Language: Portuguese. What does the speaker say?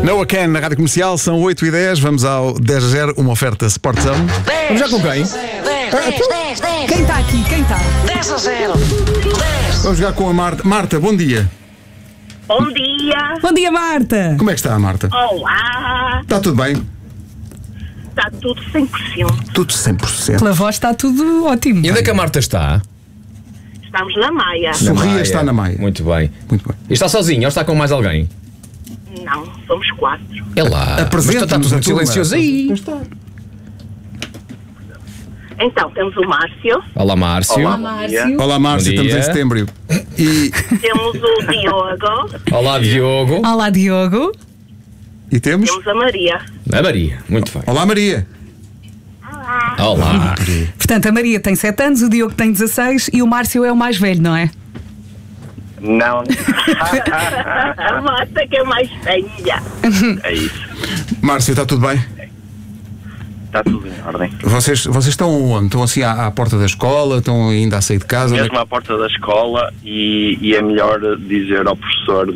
Noah Ken na Rádio Comercial, são 8h10, vamos ao 10-0, uma oferta Sportzone. Vamos já com quem? 10. Quem está aqui? Quem está? 10-0. 10. Vamos jogar com a Marta. Marta, bom dia. Bom dia. Bom dia, Marta. Como é que está a Marta? Olá. Está tudo bem? Está tudo 100%. Tudo 100%. Pela voz está tudo ótimo. E onde é que a Marta está? Estamos na Maia. Sorria, está na Maia. Muito bem. Muito bem. E está sozinho ou está com mais alguém? Não, somos 4. É lá. Apresenta-nos Mas está tudo a muito turma. silencioso aí. Então, temos o Márcio, Olá, Márcio. Olá. Márcio. Olá, Márcio, Bom dia. estamos em setembro. E temos o Diogo, Olá, Diogo. Olá, Diogo. temos? temos a Maria. A Maria. Muito bem. Olá, Maria. Olá. Portanto, a Maria tem 7 anos, o Diogo tem 16 e o Márcio é o mais velho, não é? Não. A Marta que é mais velha. É isso. Márcio, está tudo bem? Está tudo em ordem. Vocês estão onde? Estão assim à porta da escola? Estão ainda a sair de casa? Onde é que- Mesmo à porta da escola e é melhor dizer ao professor